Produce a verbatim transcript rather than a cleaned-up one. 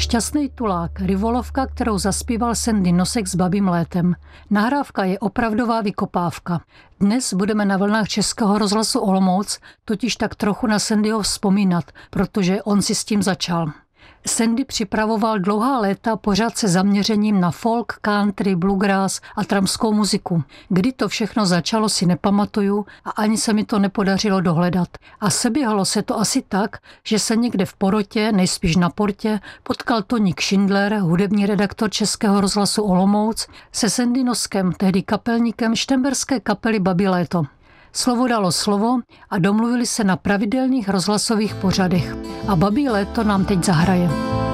Šťastný tulák, rivolovka, kterou zaspíval Sandy Nosek s Babím létem. Nahrávka je opravdová vykopávka. Dnes budeme na vlnách Českého rozhlasu Olomouc totiž tak trochu na Sandyho vzpomínat, protože on si s tím začal. Sandy připravoval dlouhá léta pořád se zaměřením na folk, country, bluegrass a tramskou muziku. Kdy to všechno začalo, si nepamatuju a ani se mi to nepodařilo dohledat. A seběhalo se to asi tak, že se někde v porotě, nejspíš na portě, potkal Toník Šindler, hudební redaktor Českého rozhlasu Olomouc, se Sandy Noskem, tehdy kapelníkem štemberské kapely Babí léto. Slovo dalo slovo a domluvili se na pravidelných rozhlasových pořadech. A Babí léto nám teď zahraje.